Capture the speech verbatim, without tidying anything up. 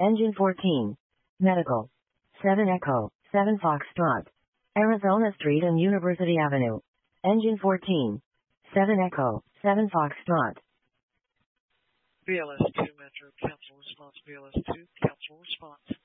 Engine fourteen. Medical. seven Echo, seven Foxtrot. Arizona Street and University Avenue. Engine fourteen. seven Echo, seven Foxtrot. B L S two Metro, Council response, B L S two, Council response.